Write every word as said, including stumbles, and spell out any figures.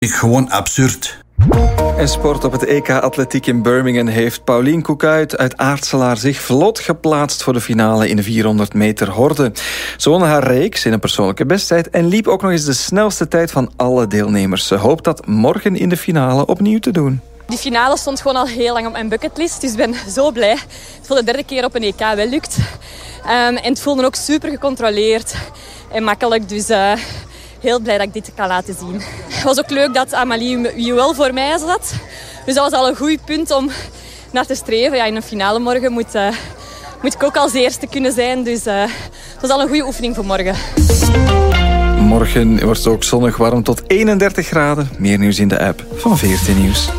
Gewoon absurd. En sport op het E K Atletiek in Birmingham heeft Paulien Koekuit uit Aartselaar zich vlot geplaatst voor de finale in de vierhonderd meter horde. Ze won haar reeks in een persoonlijke besttijd en liep ook nog eens de snelste tijd van alle deelnemers. Ze hoopt dat morgen in de finale opnieuw te doen. Die finale stond gewoon al heel lang op mijn bucketlist, dus ik ben zo blij dat het voor de derde keer op een E K wel lukt. Um, en het voelde ook super gecontroleerd en makkelijk, dus uh, heel blij dat ik dit kan laten zien. Het was ook leuk dat Amalie Juel voor mij zat, dus dat was al een goed punt om naar te streven. Ja, in een finale morgen moet, uh, moet ik ook als eerste kunnen zijn, dus uh, het was al een goede oefening voor morgen. Morgen wordt het ook zonnig warm tot eenendertig graden. Meer nieuws in de app van veertien Nieuws.